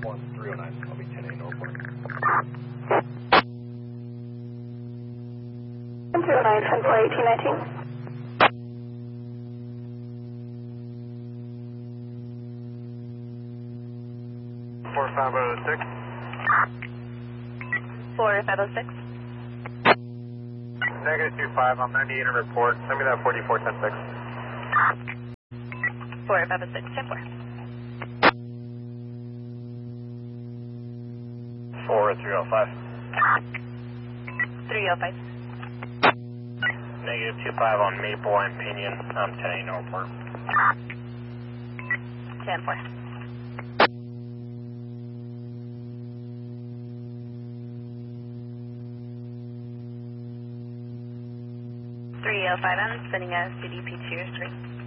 1309, copy 10A Northport. 309, 10-4, 1819. 4506. 4506. Negative 25, I'm 98 in report. Send me that 4410-6. 4506, 10-4. 4305. 305. Negative 25 on Maple and Pinion. I'm 10A Northport. 10-4. 305, I'm sending a CDP to your screen.